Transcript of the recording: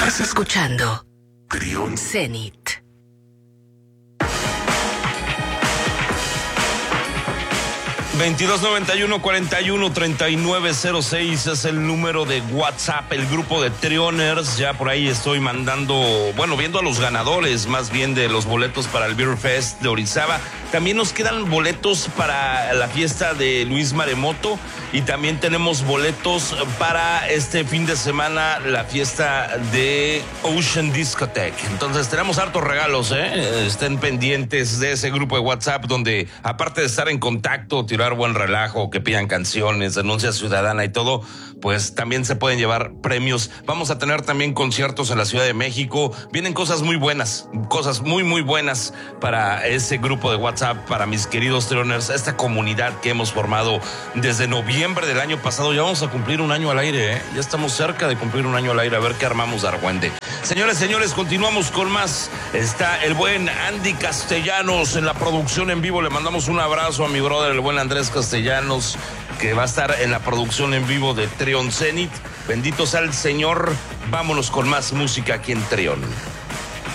Estás escuchando Trión Zenit. ...2291-41-3906... es el número de WhatsApp, el grupo de Trioners. Ya por ahí estoy mandando, viendo a los ganadores, más bien, de los boletos para el Beer Fest de Orizaba. También nos quedan boletos para la fiesta de Luis Maremoto, y también tenemos boletos para este fin de semana, la fiesta de Ocean Discotheque. Entonces tenemos hartos regalos, estén pendientes de ese grupo de WhatsApp, donde aparte de estar en contacto, tirar buen relajo, que pidan canciones, denuncia ciudadana y todo, pues también se pueden llevar premios. Vamos a tener también conciertos en la Ciudad de México. Vienen cosas muy buenas, cosas muy, muy buenas para ese grupo de WhatsApp, para mis queridos Trioners, esta comunidad que hemos formado desde noviembre del año pasado. Ya vamos a cumplir un año al aire, Ya estamos cerca de cumplir un año al aire, a ver qué armamos de argüende. Señores, continuamos con más. Está el buen Andy Castellanos en la producción en vivo. Le mandamos un abrazo a mi brother, el buen Andrés Castellanos, que va a estar en la producción en vivo de Trión Zenit. Bendito sea el Señor. Vámonos con más música aquí en Trión.